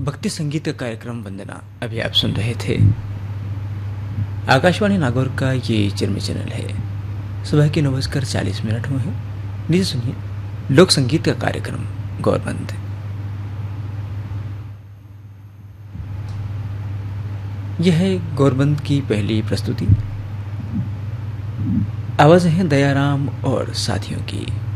भक्ति संगीत का कार्यक्रम वंदना अभी आप सुन रहे थे। आकाशवाणी नागौर का ये जन्म चैनल है। सुबह के 9:40 हुए हैं। नीचे सुनिए लोक संगीत का कार्यक्रम गौरबंद। यह है गौरबंद की पहली प्रस्तुति। आवाज़ें हैं दयाराम और साथियों की।